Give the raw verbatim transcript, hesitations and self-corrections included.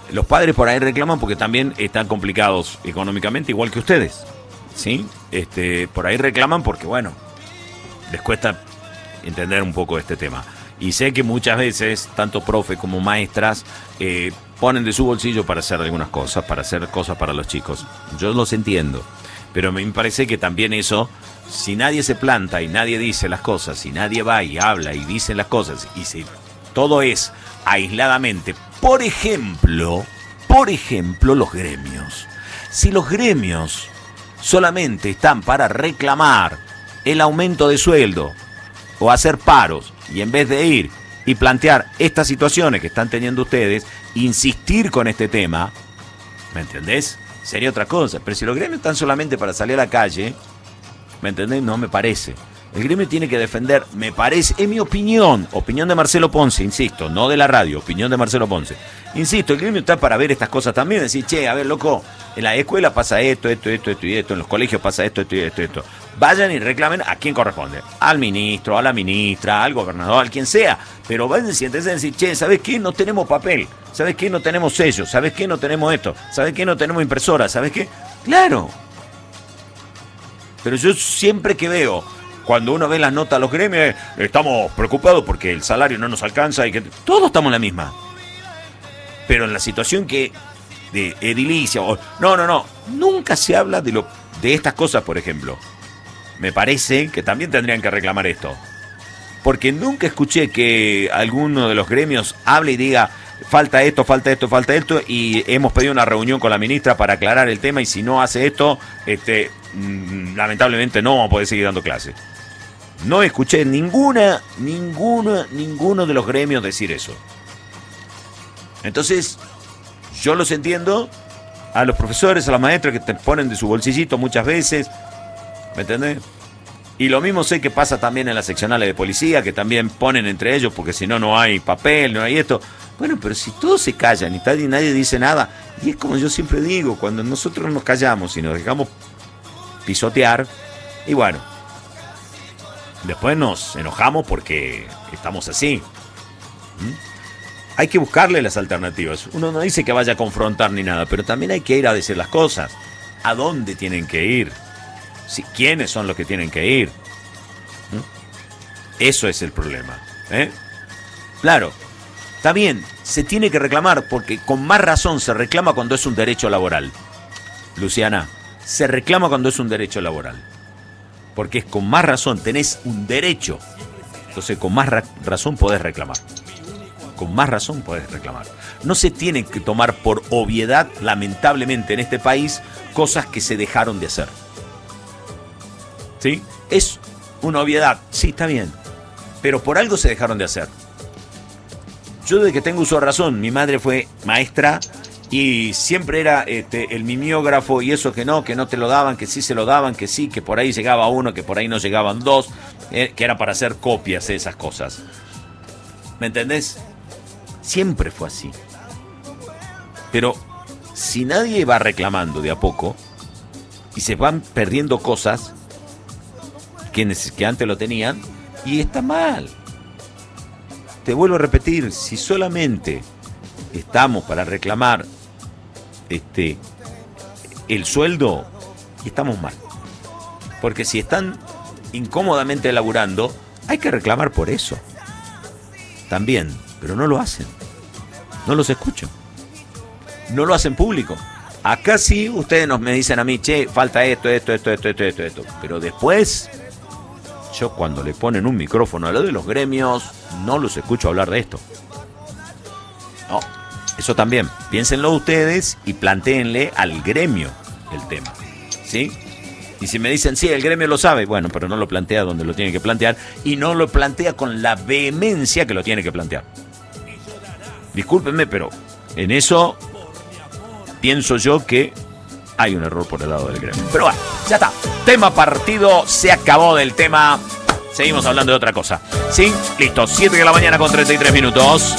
los padres por ahí reclaman porque también están complicados económicamente, igual que ustedes, ¿sí? Este, por ahí reclaman porque, bueno, les cuesta entender un poco este tema. Y sé que muchas veces, tanto profe como maestras, eh, ponen de su bolsillo para hacer algunas cosas, para hacer cosas para los chicos. Yo los entiendo, pero me parece que también eso, si nadie se planta y nadie dice las cosas, si nadie va y habla y dice las cosas, y si todo es aisladamente, por ejemplo, por ejemplo, los gremios. Si los gremios solamente están para reclamar el aumento de sueldo o hacer paros, y en vez de ir y plantear estas situaciones que están teniendo ustedes, insistir con este tema, ¿me entendés? Sería otra cosa. Pero si los gremios están solamente para salir a la calle, ¿me entendés? No me parece. El gremio tiene que defender, me parece, en mi opinión, opinión de Marcelo Ponce, insisto, no de la radio, opinión de Marcelo Ponce. Insisto, el gremio está para ver estas cosas también, decir, che, a ver, loco, en la escuela pasa esto, esto, esto, esto y esto, en los colegios pasa esto, esto y esto, esto. Vayan y reclamen a quién corresponde, al ministro, a la ministra, al gobernador, al quien sea, pero vayan y siéntense y decir, che, ¿sabes qué? No tenemos papel, ¿sabes qué? No tenemos sellos, ¿sabes qué? No tenemos esto, ¿sabes qué? No tenemos impresora, ¿sabes qué? Claro. Pero yo siempre que veo, cuando uno ve las notas a los gremios, estamos preocupados porque el salario no nos alcanza y que todos estamos en la misma. Pero en la situación que de edilicia, o, no, no, no, nunca se habla de lo de estas cosas, por ejemplo. Me parece que también tendrían que reclamar esto. Porque nunca escuché que alguno de los gremios hable y diga, falta esto, falta esto, falta esto, y hemos pedido una reunión con la ministra para aclarar el tema, y si no hace esto, este, lamentablemente no vamos a poder seguir dando clases. No escuché ninguna, ninguna, ninguno de los gremios decir eso. Entonces, yo los entiendo, a los profesores, a las maestras que te ponen de su bolsillito muchas veces, ¿me entendés? Y lo mismo sé que pasa también en las seccionales de policía, que también ponen entre ellos, porque si no, no hay papel, no hay esto. Bueno, pero si todos se callan y nadie, nadie dice nada, y es como yo siempre digo, cuando nosotros nos callamos y nos dejamos pisotear, y bueno, después nos enojamos porque estamos así. ¿Mm? Hay que buscarle las alternativas. Uno no dice que vaya a confrontar ni nada, pero también hay que ir a decir las cosas. ¿A dónde tienen que ir? Si, ¿quiénes son los que tienen que ir? ¿Mm? Eso es el problema, ¿eh? Claro, está bien, se tiene que reclamar, porque con más razón se reclama cuando es un derecho laboral. Luciana, se reclama cuando es un derecho laboral. Porque es con más razón, tenés un derecho. Entonces con más ra- razón podés reclamar. Con más razón podés reclamar. No se tiene que tomar por obviedad, lamentablemente en este país, cosas que se dejaron de hacer. ¿Sí? Es una obviedad, sí, está bien. Pero por algo se dejaron de hacer. Yo desde que tengo uso de razón, mi madre fue maestra y siempre era este, el mimeógrafo y eso que no, que no te lo daban, que sí se lo daban, que sí, que por ahí llegaba uno, que por ahí no llegaban dos, eh, que era para hacer copias de esas cosas. ¿Me entendés? Siempre fue así. Pero si nadie va reclamando de a poco y se van perdiendo cosas quienes que antes lo tenían, y está mal. Te vuelvo a repetir, si solamente estamos para reclamar este el sueldo, estamos mal. Porque si están incómodamente laburando, hay que reclamar por eso. También, pero no lo hacen. No los escucho. No lo hacen público. Acá sí, ustedes nos me dicen a mí, che, falta esto, esto, esto, esto, esto, esto, esto. Pero después, yo cuando le ponen un micrófono a lo de los gremios, no los escucho hablar de esto. No, eso también. Piénsenlo ustedes y plantéenle al gremio el tema. ¿Sí? Y si me dicen, sí, el gremio lo sabe, bueno, pero no lo plantea donde lo tiene que plantear y no lo plantea con la vehemencia que lo tiene que plantear. Discúlpenme, pero en eso pienso yo que hay un error por el lado del gremio. Pero bueno, ya está. Tema partido, se acabó del tema. Seguimos hablando de otra cosa. ¿Sí? Listo, siete de la mañana con treinta y tres minutos.